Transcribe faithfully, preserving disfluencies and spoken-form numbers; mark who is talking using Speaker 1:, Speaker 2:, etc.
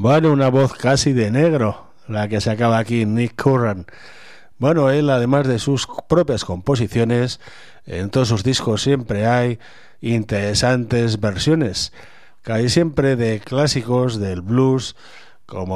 Speaker 1: Bueno, una voz casi de negro, la que se acaba aquí, Nick Curran. Bueno, él, además de sus propias composiciones, en todos sus discos siempre hay interesantes versiones, casi siempre de clásicos del blues, como